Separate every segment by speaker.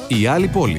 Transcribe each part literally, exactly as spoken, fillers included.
Speaker 1: Η άλλη πόλη.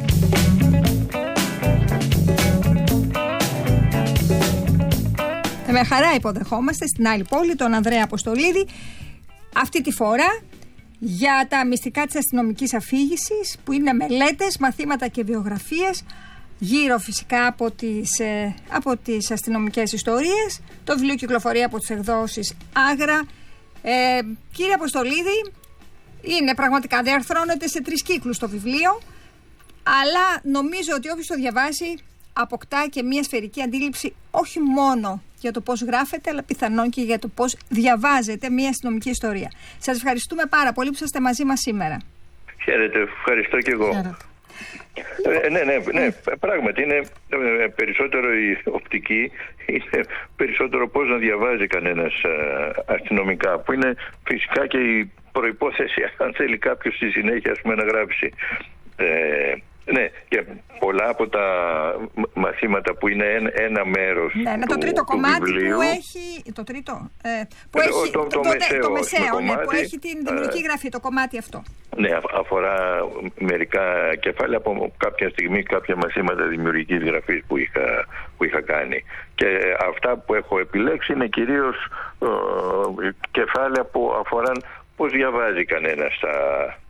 Speaker 2: Με χαρά υποδεχόμαστε στην άλλη πόλη τον Ανδρέα Αποστολίδη, αυτή τη φορά για τα μυστικά της αστυνομικής αφήγησης, που είναι μελέτες, μαθήματα και βιογραφίες γύρω φυσικά από τις, ε, από τις αστυνομικές ιστορίες. Το βιβλίο κυκλοφορεί από τις εκδόσεις Άγρα. Ε, κύριε Αποστολίδη, είναι πραγματικά, διαρθρώνεται σε τρεις κύκλους το βιβλίο, αλλά νομίζω ότι όποιος το διαβάσει αποκτά και μια σφαιρική αντίληψη όχι μόνο για το πώς γράφεται, αλλά πιθανόν και για το πώς διαβάζεται μια αστυνομική ιστορία. Σας ευχαριστούμε πάρα πολύ που είστε μαζί μας σήμερα.
Speaker 3: Χαίρετε, ευχαριστώ και εγώ. Ε, ναι, ναι, ναι, πράγματι είναι ε, περισσότερο η οπτική, είναι περισσότερο πώς να διαβάζει κανένας ε, αστυνομικά, που είναι φυσικά και η προϋπόθεση αν θέλει κάποιος στη συνέχεια ας πούμε, να γράψει. Ε, Ναι, και πολλά από τα μαθήματα που είναι ένα, ένα μέρος
Speaker 2: ναι, ναι,
Speaker 3: του,
Speaker 2: το τρίτο
Speaker 3: του
Speaker 2: κομμάτι
Speaker 3: βιβλίου,
Speaker 2: που έχει, το τρίτο, ε, που
Speaker 3: το,
Speaker 2: έχει,
Speaker 3: το, το,
Speaker 2: το,
Speaker 3: μεσαίο,
Speaker 2: το μεσαίο
Speaker 3: κομμάτι,
Speaker 2: ναι, που έχει την δημιουργική
Speaker 3: ε,
Speaker 2: γραφή, το κομμάτι αυτό.
Speaker 3: Ναι, αφορά μερικά κεφάλαια από κάποια στιγμή, κάποια μαθήματα δημιουργικής γραφής που είχα, που είχα κάνει. Και αυτά που έχω επιλέξει είναι κυρίως ε, κεφάλαια που αφοράν πώς διαβάζει κανένας τα,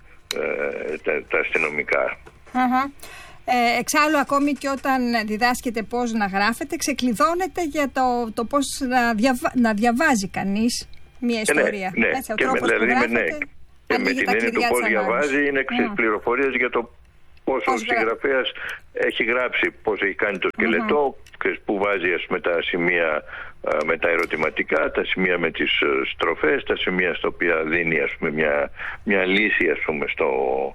Speaker 3: ε, τα, τα αστυνομικά.
Speaker 2: Uh-huh. Ε, εξάλλου ακόμη και όταν διδάσκεται πώς να γράφετε, ξεκλειδώνεται για το, το πώς να, διαβα... να διαβάζει κανείς μια ιστορία.
Speaker 3: Ναι, ναι.
Speaker 2: Έτσι, ο
Speaker 3: και
Speaker 2: τρόπος
Speaker 3: με, δηλαδή,
Speaker 2: που γράφεται,
Speaker 3: ναι. Και με την έννοια του πώς διαβάζει είναι mm. πληροφορίες για το πόσο ο συγγραφέας έχει γράψει, πώς έχει κάνει το σκελετό, mm-hmm. που βάζει ας πούμε, τα σημεία με τα ερωτηματικά, τα σημεία με τις στροφές, τα σημεία στα οποία δίνει ας πούμε, μια, μια λύση ας πούμε, στο...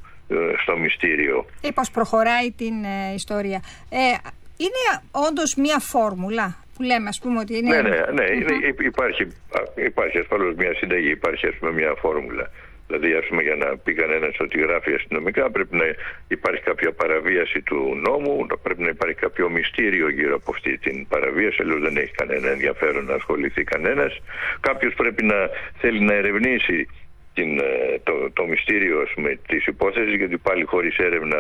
Speaker 3: στο μυστήριο.
Speaker 2: Ή πώς προχωράει την ε, ιστορία. Ε, είναι όντως μία φόρμουλα που λέμε ας πούμε ότι είναι...
Speaker 3: Ναι, ναι, ναι. Mm-hmm. Είναι, υπάρχει, υπάρχει ασφαλώς μια συνταγή, υπάρχει ας πούμε μια φόρμουλα. Δηλαδή ας πούμε για να πει κανένας ότι γράφει αστυνομικά πρέπει να υπάρχει κάποια παραβίαση του νόμου, πρέπει να υπάρχει κάποιο μυστήριο γύρω από αυτή την παραβίαση, αλλιώς δεν έχει κανένα ενδιαφέρον να ασχοληθεί κανένας. Κάποιος πρέπει να θέλει να ερευνήσει Την, το, το μυστήριο ας πούμε, της υπόθεσης, γιατί πάλι χωρίς έρευνα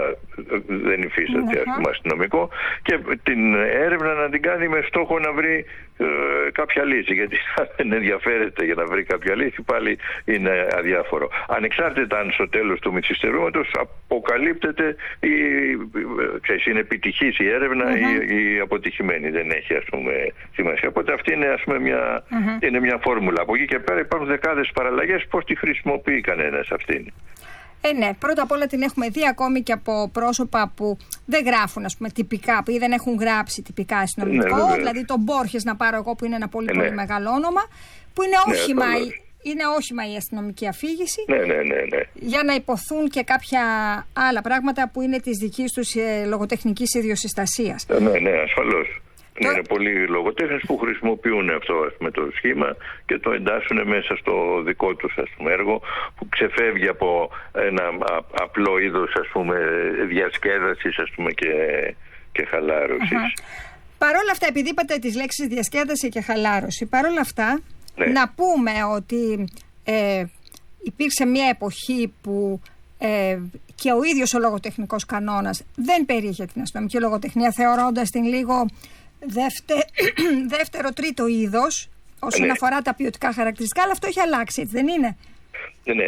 Speaker 3: δεν υφίσταται ας πούμε, αστυνομικό, και την έρευνα να την κάνει με στόχο να βρει ε, κάποια λύση, γιατί αν δεν ενδιαφέρεται για να βρει κάποια λύση πάλι είναι αδιάφορο. Ανεξάρτητα αν στο τέλος του μυθιστερήματος αποκαλύπτεται ή ξέρεις, είναι επιτυχής η έρευνα mm-hmm. ή, ή αποτυχημένη, δεν έχει ας πούμε, σημασία. Οπότε αυτή είναι, ας πούμε, μια, mm-hmm. είναι μια φόρμουλα. Από εκεί και πέρα υπάρχουν δεκάδες παραλλαγές πώς τη χρησιμοποιεί κανένας αυτήν.
Speaker 2: Ε, ναι, πρώτα απ' όλα την έχουμε δει ακόμη και από πρόσωπα που δεν γράφουν ας πούμε, τυπικά, που δεν έχουν γράψει τυπικά αστυνομικό. Ναι, δηλαδή τον Μπόρχες να πάρω εγώ που είναι ένα πολύ, ε, πολύ ναι. μεγάλο όνομα, που είναι όχημα, ναι, η, είναι όχημα η αστυνομική αφήγηση.
Speaker 3: Ναι, ναι, ναι, ναι.
Speaker 2: Για να υποθούν και κάποια άλλα πράγματα που είναι της δικής τους ε, λογοτεχνικής ιδιοσυστασίας.
Speaker 3: Ε, ναι, ναι, ασφαλώς. Το... Είναι πολλοί λογοτέχνες που χρησιμοποιούν αυτό ας πούμε, το σχήμα και το εντάσσουν μέσα στο δικό τους ας πούμε, έργο, που ξεφεύγει από ένα απλό είδος ας πούμε, διασκέδασης ας πούμε, και, και χαλάρωσης.
Speaker 2: Uh-huh. Παρ' όλα αυτά, επειδή είπατε τις λέξεις διασκέδαση και χαλάρωση, παρ' όλα αυτά ναι. να πούμε ότι ε, υπήρξε μια εποχή που ε, και ο ίδιος ο λογοτεχνικός κανόνας δεν περιείχε την αστυνομική λογοτεχνία, θεωρώντας την λίγο Δεύτε, δεύτερο, τρίτο είδος όσον ναι. αφορά τα ποιοτικά χαρακτηριστικά, αλλά αυτό έχει αλλάξει, έτσι δεν είναι?
Speaker 3: Ναι,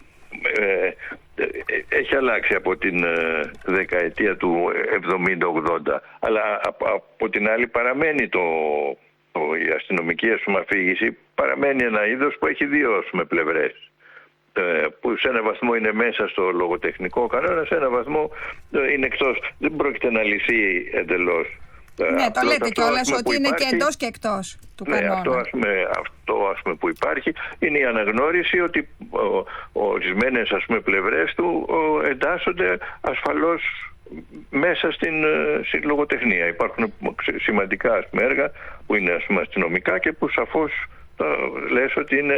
Speaker 3: ε, έχει αλλάξει από την ε, δεκαετία του εβδομήντα ογδόντα, αλλά από, από την άλλη παραμένει το, το, η αστυνομική ας πούμε, αφήγηση, παραμένει ένα είδος που έχει δύο ας πούμε, πλευρές, ε, που σε ένα βαθμό είναι μέσα στο λογοτεχνικό κανόνα, σε ένα βαθμό ε, είναι εκτός, δεν πρόκειται να λυθεί εντελώς.
Speaker 2: Ναι, το λέτε κιόλας ότι είναι υπάρχει, και εντός και εκτός του
Speaker 3: ναι,
Speaker 2: κανόνα.
Speaker 3: Αυτό, ας πούμε, αυτό ας πούμε, που υπάρχει είναι η αναγνώριση ότι ορισμένες ας πούμε, πλευρές του ο, εντάσσονται ασφαλώς μέσα στην, στην λογοτεχνία. Υπάρχουν σημαντικά ας πούμε, έργα που είναι ας πούμε, αστυνομικά και που σαφώς uh, λες ότι είναι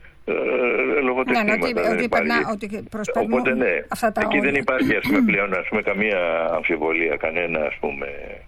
Speaker 3: uh, λογοτεχνήματα.
Speaker 2: Ναι, ότι, ότι, περνά, ότι προσπερνούν
Speaker 3: Οπότε ναι,
Speaker 2: αυτά τα
Speaker 3: εκεί
Speaker 2: όρια.
Speaker 3: δεν υπάρχει ας πούμε, πλέον ας πούμε, καμία αμφιβολία, κανένα ας πούμε,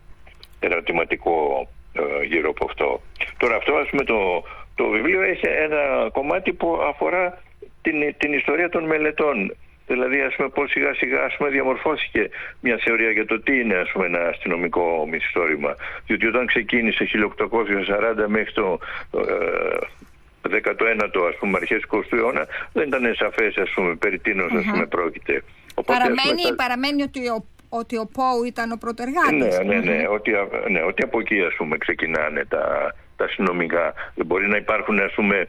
Speaker 3: ερωτηματικό ε, γύρω από αυτό. Τώρα αυτό ας πούμε το, το βιβλίο έχει ένα κομμάτι που αφορά την, την ιστορία των μελετών Δηλαδή, ας πούμε, πώς σιγά σιγά ας πούμε, διαμορφώθηκε μια θεωρία για το τι είναι, ας πούμε, ένα αστυνομικό μυθιστόρημα. Διότι όταν ξεκίνησε χίλια οκτακόσια σαράντα μέχρι το ε, δέκατο ένατο, ας πούμε, αρχές του εικοστού αιώνα, δεν ήταν σαφές, ας πούμε, περί τίνος, ας πούμε, πρόκειται.
Speaker 2: Οπότε, παραμένει, πούμε, παραμένει ότι ο, ότι ο Πόου ήταν ο πρωτεργάτης.
Speaker 3: Ναι, ναι, ναι, mm-hmm. ότι, ναι, ότι από εκεί, ας πούμε, ξεκινάνε τα, τα αστυνομικά. Μπορεί να υπάρχουν, ας πούμε,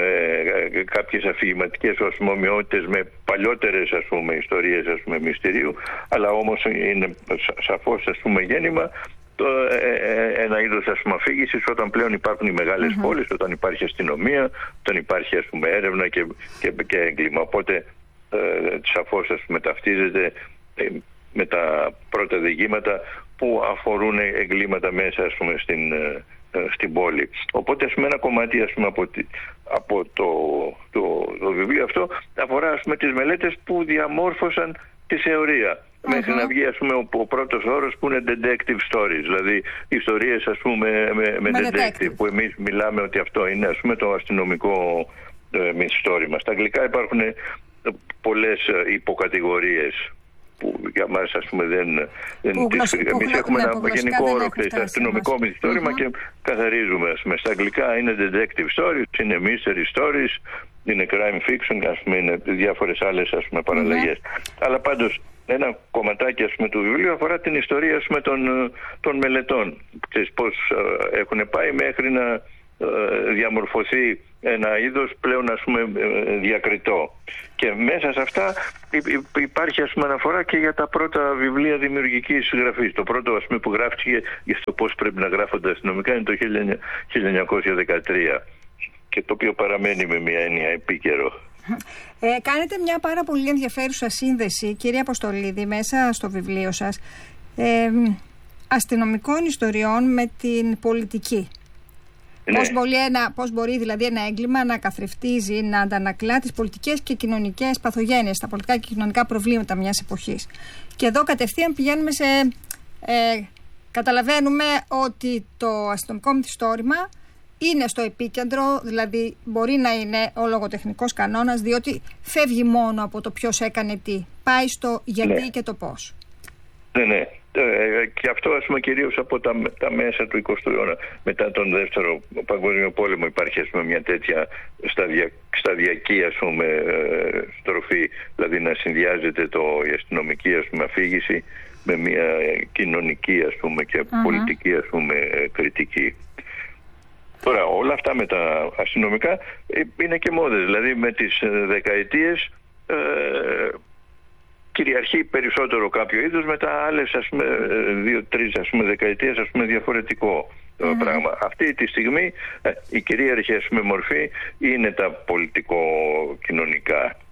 Speaker 3: ε, κάποιες αφηγηματικές ομοιότητες με παλιότερες, ας πούμε, ιστορίες, ας πούμε, μυστηρίου, αλλά όμως είναι σαφώς, ας πούμε, γέννημα το, ε, ε, ένα είδος, ας πούμε, αφήγησης όταν πλέον υπάρχουν οι μεγάλες mm-hmm. πόλεις, όταν υπάρχει αστυνομία, όταν υπάρχει, ας πούμε, έρευνα και, και, και έγκλημα. Οπότε ε, σαφώς, ας πούμε, ταυτίζεται ε, με τα πρώτα διηγήματα που αφορούν εγκλήματα μέσα, ας πούμε, στην, ε, στην πόλη. Οπότε, ας πούμε, ένα κομμάτι, ας πούμε, από, τη, από το, το, το βιβλίο αυτό αφορά, ας πούμε, τις μελέτες που διαμόρφωσαν τη θεωρία. Uh-huh. Μέχρι να βγει, ας πούμε, ο, ο πρώτος όρος που είναι detective stories, δηλαδή ιστορίες, ας πούμε, με, με, με detective, detective, που εμείς μιλάμε ότι αυτό είναι, ας πούμε, το αστυνομικό ε, μυθιστόρημα. Στα αγγλικά υπάρχουν ε, πολλές ε, υποκατηγορίες που για μας, ας πούμε, δεν, δεν τις... Εμείς έχουμε ένα γενικό όρο, αστυνομικό μυθιστόρημα mm-hmm. και καθαρίζουμε, ας πούμε. Στα αγγλικά είναι detective stories, είναι mystery stories, είναι crime fiction, ας πούμε, είναι διάφορες άλλες, ας πούμε, παραλλαγές. Mm-hmm. Αλλά πάντως ένα κομματάκι, ας πούμε, του βιβλίου αφορά την ιστορία, ας πούμε, των, των μελετών. Ξέρεις πώς uh, έχουν πάει μέχρι να uh, διαμορφωθεί ένα είδος πλέον, ας πούμε, διακριτό. Και μέσα σε αυτά υπάρχει, ας πούμε, αναφορά και για τα πρώτα βιβλία δημιουργικής γραφής. Το πρώτο, ας πούμε, που γράφτηκε για το πώς πρέπει να γράφονται αστυνομικά είναι το χίλια εννιακόσια δεκατρία και το οποίο παραμένει με μια έννοια επίκαιρο.
Speaker 2: Ε, κάνετε μια πάρα πολύ ενδιαφέρουσα σύνδεση, κύριε Αποστολίδη, μέσα στο βιβλίο σας, ε, αστυνομικών ιστοριών με την πολιτική. Ναι. Πώς, μπορεί ένα, πώς μπορεί δηλαδή ένα έγκλημα να καθρεφτίζει, να αντανακλά τις πολιτικές και κοινωνικές παθογένειες, τα πολιτικά και κοινωνικά προβλήματα μιας εποχής. Και εδώ κατευθείαν πηγαίνουμε σε... Ε, καταλαβαίνουμε ότι το αστυνομικό μυθιστόρημα είναι στο επίκεντρο, δηλαδή μπορεί να είναι ο λογοτεχνικός κανόνας, διότι φεύγει μόνο από το ποιος έκανε τι. Πάει στο γιατί ναι. και το πώς.
Speaker 3: Ναι, ναι. Ε, και αυτό, ας πούμε, κυρίως από τα, τα μέσα του εικοστού αιώνα. Μετά τον δεύτερο παγκόσμιο πόλεμο υπάρχει, ας πούμε, μια τέτοια σταδια, σταδιακή, ας πούμε, ε, στροφή, δηλαδή να συνδυάζεται το, η αστυνομική, ας πούμε, αφήγηση με μια κοινωνική, ας πούμε, και uh-huh. πολιτική, ας πούμε, κριτική. Τώρα όλα αυτά με τα αστυνομικά είναι και μόδες, δηλαδή με τις δεκαετίες ε, κυριαρχεί περισσότερο κάποιο είδος, μετά άλλες, ας πούμε, δύο-τρεις, ας πούμε, δεκαετίες, ας πούμε, διαφορετικό το mm-hmm. πράγμα. Αυτή τη στιγμή η κυρίαρχη, ας πούμε, μορφή είναι τα πολιτικο-κοινωνικά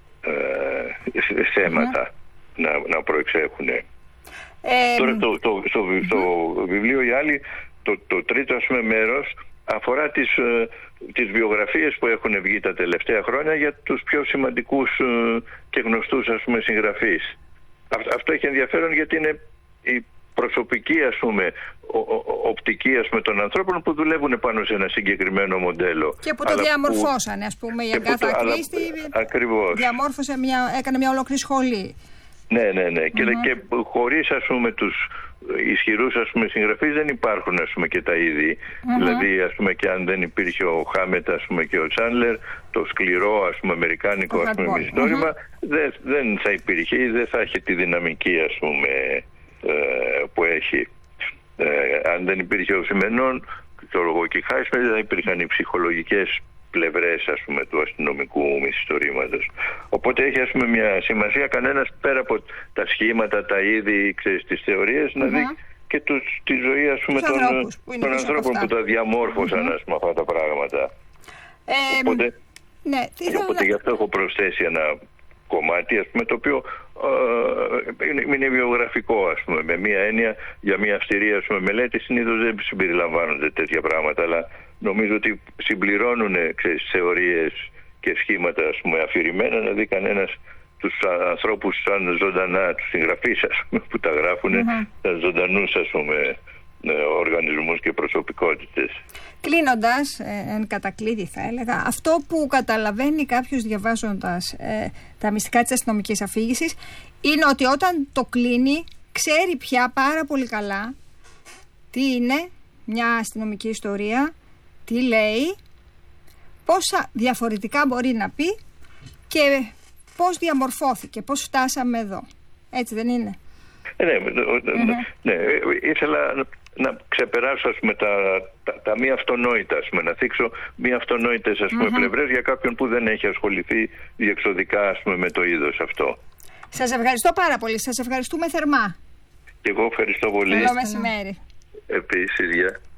Speaker 3: ε, θέματα mm-hmm. να, να προεξέχουν. Ε, Τώρα το, το, στο, mm-hmm. στο βιβλίο οι άλλοι, το, το τρίτο, ας πούμε, μέρος αφορά τις, ε, τις βιογραφίες που έχουν βγει τα τελευταία χρόνια για τους πιο σημαντικούς ε, και γνωστούς, ας πούμε, συγγραφείς. Αυτό, αυτό έχει ενδιαφέρον γιατί είναι η προσωπική, ας πούμε, ο, ο, οπτική, ας πούμε, των ανθρώπων που δουλεύουν πάνω σε ένα συγκεκριμένο μοντέλο.
Speaker 2: Και που το αλλά διαμορφώσανε, που, ας πούμε, η Αγκάθα Κρίστη διαμόρφωσε μια, έκανε μια ολόκληρη σχολή.
Speaker 3: Ναι, ναι, ναι. Mm-hmm. Και, και χωρίς, ας πούμε, τους ισχυρούς, ας πούμε, συγγραφείς δεν υπάρχουν, ας πούμε, και τα είδη. Mm-hmm. Δηλαδή, ας πούμε, και αν δεν υπήρχε ο Χάμετ, ας πούμε, και ο Τσάντλερ, το σκληρό, ας πούμε, αμερικάνικο, ας πούμε, μυθιστόρημα, mm-hmm. δεν, δεν θα υπήρχε ή δεν θα είχε τη δυναμική, ας πούμε, ε, που έχει. Ε, αν δεν υπήρχε ο Σιμενών, το λόγο και Χάισμερ, δεν υπήρχαν οι ψυχολογικές πλευρές, ας πούμε, του αστυνομικού μυθιστορήματος. Οπότε έχει, ας πούμε, μια σημασία κανένας πέρα από τα σχήματα, τα είδη, ξέρεις, τις θεωρίες, mm-hmm. να δει και τους, τη ζωή, ας πούμε, των ανθρώπους που, των ανθρώπων που τα διαμόρφωσαν, mm-hmm. ας πούμε, αυτά τα πράγματα. Ε, οπότε, ναι, οπότε γι' αυτό έχω προσθέσει ένα κομμάτι, ας πούμε, το οποίο ε, είναι, είναι βιογραφικό, ας πούμε, με μια έννοια για μια αυστηρή, ας πούμε, μελέτη. Συνήθως δεν συμπεριλαμβάνονται τέτοια πράγματα, αλλά νομίζω ότι συμπληρώνουν, ξέρεις, θεωρίες και σχήματα, ας πούμε, αφηρημένα, να δει κανένας τους ανθρώπους σαν ζωντανά, τους συγγραφείς, ας πούμε, που τα γράφουν, mm-hmm. σαν ζωντανούς, ας πούμε, οργανισμούς και προσωπικότητες.
Speaker 2: Κλείνοντας, ε, εν κατακλείδη θα έλεγα, αυτό που καταλαβαίνει κάποιος διαβάζοντας ε, τα μυστικά της αστυνομικής αφήγησης είναι ότι όταν το κλείνει ξέρει πια πάρα πολύ καλά τι είναι μια αστυνομική ιστορία, τι λέει, πόσα διαφορετικά μπορεί να πει και πώς διαμορφώθηκε, πώς φτάσαμε εδώ. Έτσι δεν είναι?
Speaker 3: Ε, ναι, mm-hmm. ναι, ήθελα να ξεπεράσω ας πούμε, τα, τα, τα μη αυτονόητα, ας πούμε, να θίξω μη αυτονόητες ας πούμε, mm-hmm. πλευρές για κάποιον που δεν έχει ασχοληθεί διεξοδικά ας πούμε, με το είδος αυτό.
Speaker 2: Σας ευχαριστώ πάρα πολύ. Σας ευχαριστούμε θερμά.
Speaker 3: Και εγώ ευχαριστώ πολύ.
Speaker 2: Καλό μεσημέρι.
Speaker 3: Επίσης, για...